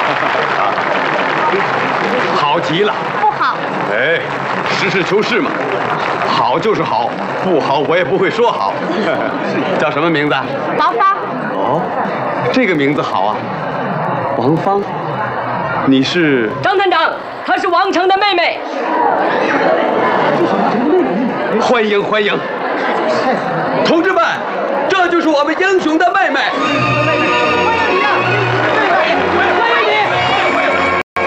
好极了。 不好。 哎，实事求是嘛，好就是好，不好我也不会说好。叫什么名字？ 王芳。 哦，这个名字好啊，王芳。你是？ 张探长，她是王成的妹妹。 欢迎欢迎，同志们，这就是我们英雄的妹妹。